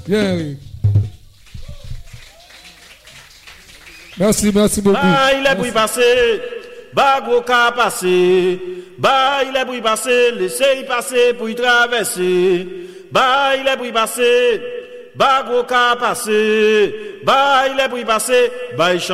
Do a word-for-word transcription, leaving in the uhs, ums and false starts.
Bien, oui. Merci, merci beaucoup. Bah, il est pour y passer. Bah, gros cas passer. Bah, il est pour y passer. Laissez-y passer pour y traverser. Bah, il est pour y passer. Bah, gros cas passer. Bah, il est pour y passer. Bah, il